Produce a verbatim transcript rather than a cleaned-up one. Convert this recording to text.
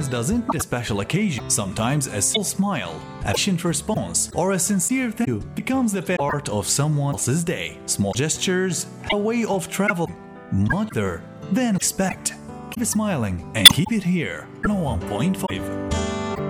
Christmas doesn't need a special occasion. Sometimes a simple smile, a patient response, or a sincere thank you becomes the best part of someone else's day. Small gestures, a way of traveling much further than expect. Keep smiling and keep it here on one point five.